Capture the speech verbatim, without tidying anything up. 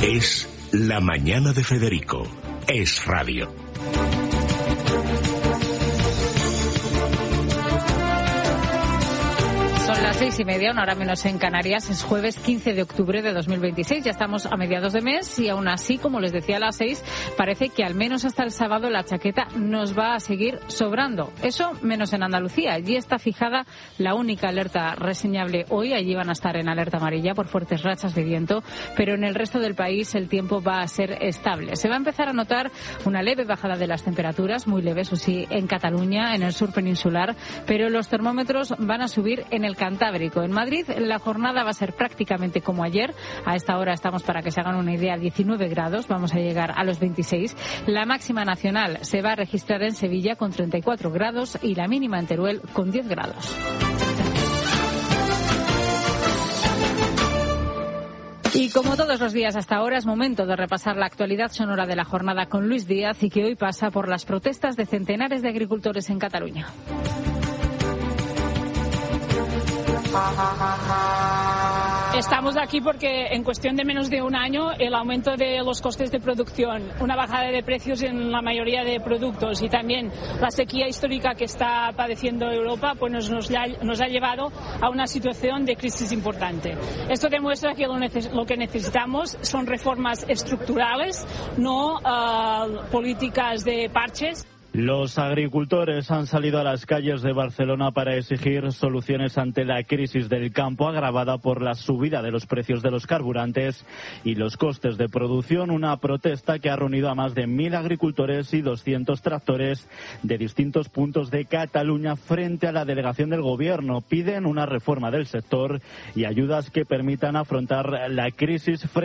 Es La Mañana de Federico. Es radio. Son las seis y media, una hora menos en Canarias. Es jueves quince de octubre de dos mil veintiséis. Ya estamos a mediados de mes y aún así, como les decía a las seis, parece que al menos hasta el sábado la chaqueta nos va a seguir sobrando. Eso menos en Andalucía. Allí está fijada la única alerta reseñable hoy. Allí van a estar en alerta amarilla por fuertes rachas de viento, pero en el resto del país el tiempo va a ser estable. Se va a empezar a notar una leve bajada de las temperaturas, muy leve, eso sí, en Cataluña, en el sur peninsular, pero los termómetros van a subir en el Cantábrico. En Madrid la jornada va a ser prácticamente como ayer. A esta hora estamos, para que se hagan una idea, diecinueve grados. Vamos a llegar a los veintiséis. La máxima nacional se va a registrar en Sevilla con treinta y cuatro grados y la mínima en Teruel con diez grados. Y como todos los días hasta ahora, es momento de repasar la actualidad sonora de la jornada con Luis Díaz, y que hoy pasa por las protestas de centenares de agricultores en Cataluña. Estamos aquí porque en cuestión de menos de un año el aumento de los costes de producción, una bajada de precios en la mayoría de productos y también la sequía histórica que está padeciendo Europa, pues nos, nos, nos ha llevado a una situación de crisis importante. Esto demuestra que lo, neces- lo que necesitamos son reformas estructurales, no uh, políticas de parches. Los agricultores han salido a las calles de Barcelona para exigir soluciones ante la crisis del campo agravada por la subida de los precios de los carburantes y los costes de producción. Una protesta que ha reunido a más de mil agricultores y doscientos tractores de distintos puntos de Cataluña frente a la delegación del Gobierno. Piden una reforma del sector y ayudas que permitan afrontar la crisis.